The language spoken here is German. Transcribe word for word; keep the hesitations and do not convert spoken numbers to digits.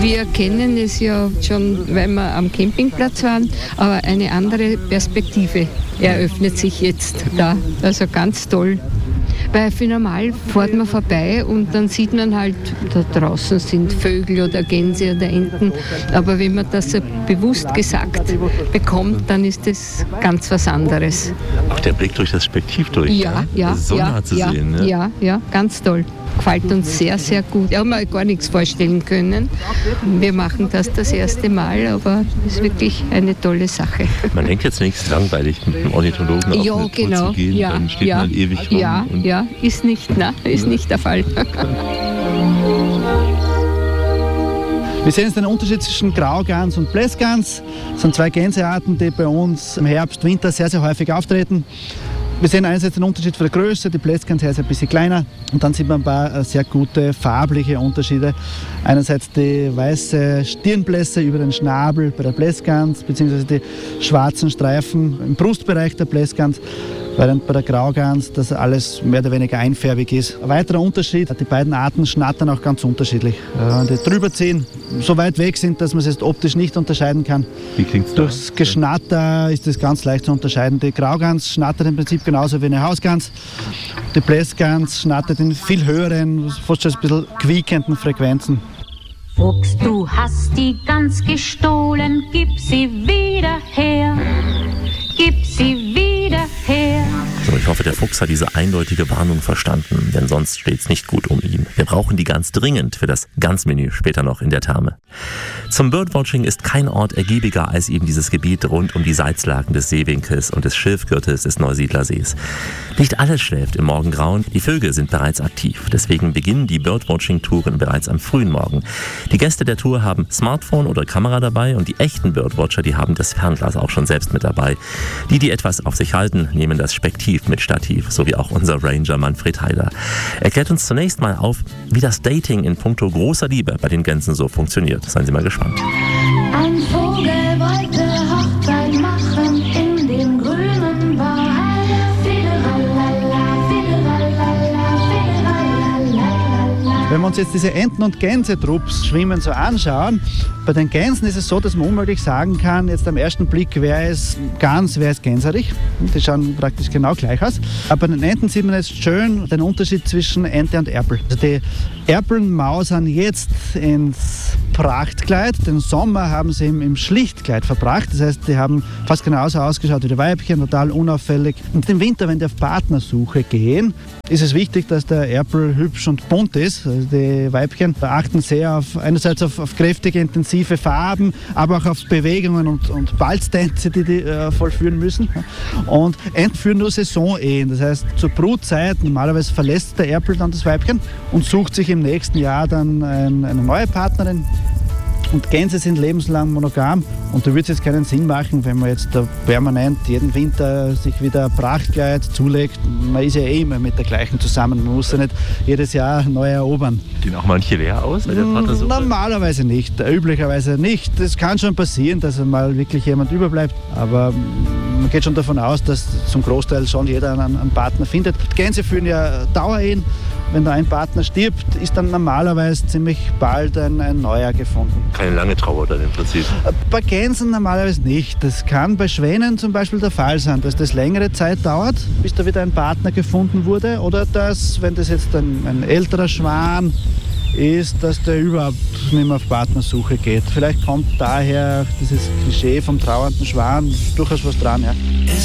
Wir kennen es ja schon, weil wir am Campingplatz waren, aber eine andere Perspektive eröffnet sich jetzt da. Also ganz toll. Weil für normal fährt man vorbei und dann sieht man halt, da draußen sind Vögel oder Gänse oder Enten. Aber wenn man das so bewusst gesagt bekommt, dann ist das ganz was anderes. Auch der Blick durch das Spektiv durch. Ja, ja, das ist so ja, nah zu ja, sehen. Ne? Ja, ja, ganz toll. Gefällt uns sehr, sehr gut. Wir haben mir gar nichts vorstellen können. Wir machen das das erste Mal, aber es ist wirklich eine tolle Sache. Man denkt jetzt nichts langweilig, mit einem Ornithologen auf ja, eine Tour genau. zu gehen, ja, dann steht ja, man ewig rum. Ja, und ja, ist nicht, na, ist nicht der Fall. Wir sehen jetzt den Unterschied zwischen Graugans und Blässgans. Das sind zwei Gänsearten, die bei uns im Herbst, Winter sehr, sehr häufig auftreten. Wir sehen einerseits den Unterschied von der Größe, die Blässgans ist ein bisschen kleiner und dann sieht man ein paar sehr gute farbliche Unterschiede. Einerseits die weiße Stirnblässe über den Schnabel bei der Blässgans, beziehungsweise die schwarzen Streifen im Brustbereich der Blässgans, während bei der Graugans das alles mehr oder weniger einfärbig ist. Ein weiterer Unterschied, die beiden Arten schnattern auch ganz unterschiedlich. Wenn die drüber ziehen, so weit weg sind, dass man es jetzt optisch nicht unterscheiden kann. Wie klingt's da? Durchs Geschnatter ist es ganz leicht zu unterscheiden. Die Graugans schnattert im Prinzip genauso wie eine Hausgans. Die Blässgans schnattert in viel höheren, fast schon ein bisschen quiekenden Frequenzen. Fuchs, du hast die Gans gestohlen, gib sie wieder her, gib sie wieder her. So, ich hoffe, der Fuchs hat diese eindeutige Warnung verstanden, denn sonst steht's nicht gut um ihn. Wir brauchen die Gans dringend für das Gansmenü später noch in der Therme. Zum Birdwatching ist kein Ort ergiebiger als eben dieses Gebiet rund um die Salzlaken des Seewinkels und des Schilfgürtels des Neusiedlersees. Nicht alles schläft im Morgengrauen, die Vögel sind bereits aktiv. Deswegen beginnen die Birdwatching-Touren bereits am frühen Morgen. Die Gäste der Tour haben Smartphone oder Kamera dabei und die echten Birdwatcher, die haben das Fernglas auch schon selbst mit dabei. Die, die etwas auf sich halten, nehmen das Spektiv mit Stativ, so wie auch unser Ranger Manfred Heider. Er klärt uns zunächst mal auf, wie das Dating in puncto großer Liebe bei den Gänsen so funktioniert. Seien Sie mal gespannt. Ein Vogel wollte Hochzeit machen in dem grünen Wald. Fideralala, fideralala, fideralala. Wenn wir uns jetzt diese Enten- und Gänsetrupps schwimmen so anschauen, bei den Gänsen ist es so, dass man unmöglich sagen kann, jetzt am ersten Blick, wer ist Gans, wer ist Gänserich. Die schauen praktisch genau gleich aus. Aber bei den Enten sieht man jetzt schön den Unterschied zwischen Ente und Erpel. Also die Erpeln mausern jetzt ins Prachtkleid. Den Sommer haben sie im, im Schlichtkleid verbracht. Das heißt, die haben fast genauso ausgeschaut wie die Weibchen, total unauffällig. Und im Winter, wenn die auf Partnersuche gehen, ist es wichtig, dass der Erpel hübsch und bunt ist. Also die Weibchen achten sehr auf, einerseits auf, auf kräftige, intensive Farben, aber auch auf Bewegungen und, und Balztänze, die die äh, vollführen müssen. Und Enten führen nur Saisonehen. Das heißt, zur Brutzeit, normalerweise verlässt der Erpel dann das Weibchen und sucht sich im nächsten Jahr dann ein, eine neue Partnerin. Und Gänse sind lebenslang monogam und da würde es jetzt keinen Sinn machen, wenn man jetzt da permanent jeden Winter sich wieder ein Prachtkleid zulegt. Man ist ja eh immer mit der gleichen zusammen, man muss ja nicht jedes Jahr neu erobern. Gehen auch manche leer aus bei der Partnersuche? Normalerweise nicht, üblicherweise nicht. Es kann schon passieren, dass mal wirklich jemand überbleibt, aber man geht schon davon aus, dass zum Großteil schon jeder einen, einen Partner findet. Gänse führen ja Dauerehen. Wenn da ein Partner stirbt, ist dann normalerweise ziemlich bald ein, ein neuer gefunden. Keine lange Trauer dann im Prinzip? Bei Gänsen normalerweise nicht. Das kann bei Schwänen zum Beispiel der Fall sein, dass das längere Zeit dauert, bis da wieder ein Partner gefunden wurde. Oder dass, wenn das jetzt ein, ein älterer Schwan ist, dass der überhaupt nicht mehr auf Partnersuche geht. Vielleicht kommt daher dieses Klischee vom trauernden Schwan durchaus was dran. Ja.